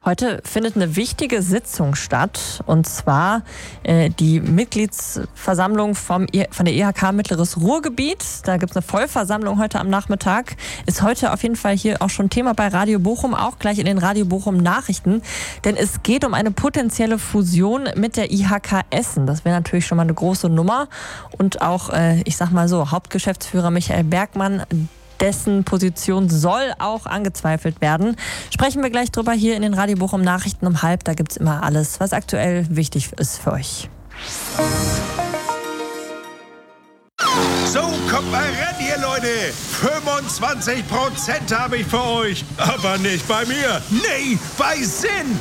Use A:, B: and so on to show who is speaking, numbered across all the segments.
A: Heute findet eine wichtige Sitzung statt, und zwar die Mitgliedsversammlung von der IHK Mittleres Ruhrgebiet. Da gibt es eine Vollversammlung heute am Nachmittag. Ist heute auf jeden Fall hier auch schon Thema bei Radio Bochum, auch gleich in den Radio Bochum Nachrichten. Denn es geht um eine potenzielle Fusion mit der IHK Essen. Das wäre natürlich schon mal eine große Nummer. Und auch, ich sag mal so, Hauptgeschäftsführer Michael Bergmann, dessen Position soll auch angezweifelt werden. Sprechen wir gleich drüber hier in den Radio Bochum Nachrichten um 12:30. Da gibt es immer alles, was aktuell wichtig ist für euch.
B: So, kommt mal ran hier, Leute. 25% habe ich für euch. Aber nicht bei mir. Nee, bei Sinn.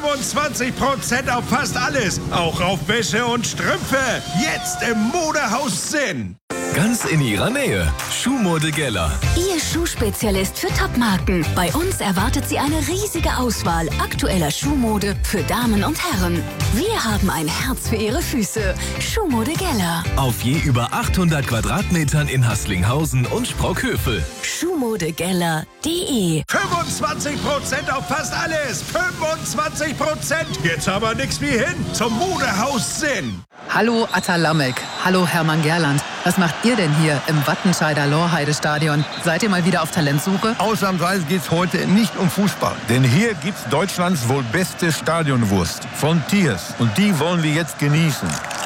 B: 25% auf fast alles. Auch auf Wäsche und Strümpfe. Jetzt im Modehaus Sinn.
C: Ganz in ihrer Nähe. Schuhmode Geller.
D: Ihr Schuhspezialist für Topmarken. Bei uns erwartet Sie eine riesige Auswahl aktueller Schuhmode für Damen und Herren. Wir haben ein Herz für Ihre Füße. Schuhmode Geller.
C: Auf je über 800 Quadratmetern in Hasslinghausen und Sprockhövel.
D: Schuhmodegeller.de
B: 25% auf fast alles. 25%. Jetzt aber nix wie hin zum Modehaus Sinn.
E: Hallo Atta Lamek. Hallo Hermann Gerland. Was macht ihr denn hier im Wattenscheider Lorheide-Stadion? Seid ihr mal wieder auf Talentsuche?
F: Ausnahmsweise geht's heute nicht um Fußball. Denn hier gibt's Deutschlands wohl beste Stadionwurst von Thiers. Und die wollen wir jetzt genießen.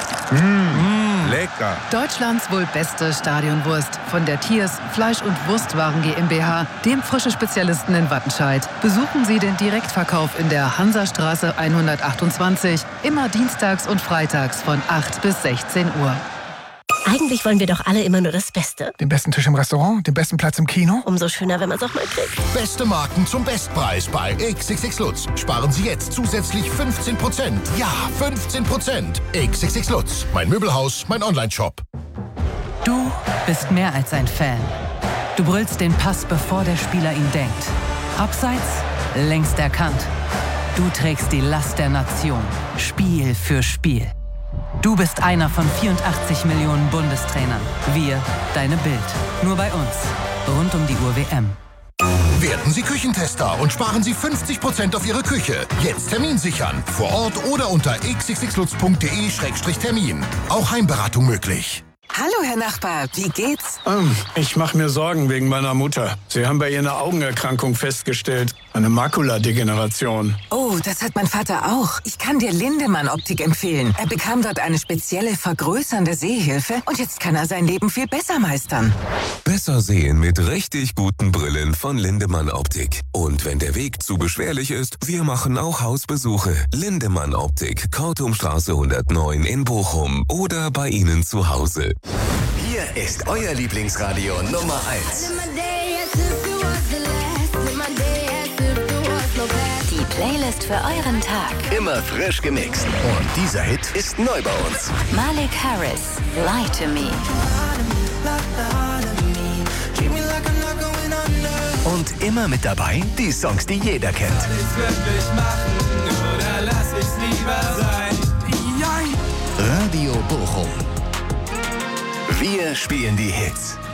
F: Lecker.
E: Deutschlands wohl beste Stadionwurst von der Thiers Fleisch- und Wurstwaren GmbH, dem frische Spezialisten in Wattenscheid. Besuchen Sie den Direktverkauf in der Hansastraße 128, immer dienstags und freitags von 8 bis 16 Uhr.
G: Eigentlich wollen wir doch alle immer nur das Beste.
H: Den besten Tisch im Restaurant, den besten Platz im Kino.
G: Umso schöner, wenn man es auch mal kriegt.
I: Beste Marken zum Bestpreis bei XXX Lutz. Sparen Sie jetzt zusätzlich 15%. Ja, 15%. XXX Lutz. Mein Möbelhaus, mein Onlineshop.
E: Du bist mehr als ein Fan. Du brüllst den Pass, bevor der Spieler ihn denkt. Abseits, längst erkannt. Du trägst die Last der Nation. Spiel für Spiel. Du bist einer von 84 Millionen Bundestrainern. Wir, deine Bild. Nur bei uns. Rund um die Uhr WM.
I: Werden Sie Küchentester und sparen Sie 50% auf Ihre Küche. Jetzt Termin sichern. Vor Ort oder unter xxxlutz.de/termin. Auch Heimberatung möglich.
J: Hallo, Herr Nachbar, wie geht's?
K: Ich mache mir Sorgen wegen meiner Mutter. Sie haben bei ihr eine Augenerkrankung festgestellt, eine Makuladegeneration.
J: Oh, das hat mein Vater auch. Ich kann dir Lindemann Optik empfehlen. Er bekam dort eine spezielle vergrößernde Sehhilfe und jetzt kann er sein Leben viel besser meistern.
C: Besser sehen mit richtig guten Brillen von Lindemann Optik. Und wenn der Weg zu beschwerlich ist, wir machen auch Hausbesuche. Lindemann Optik, Kortumstraße 109 in Bochum oder bei Ihnen zu Hause.
L: Hier ist euer Lieblingsradio Nummer 1.
D: Die Playlist für euren Tag.
L: Immer frisch gemixt. Und dieser Hit ist neu bei uns.
D: Malik Harris, Lie to Me.
L: Und immer mit dabei die Songs, die jeder kennt. Radio Bochum. Wir spielen die Hits.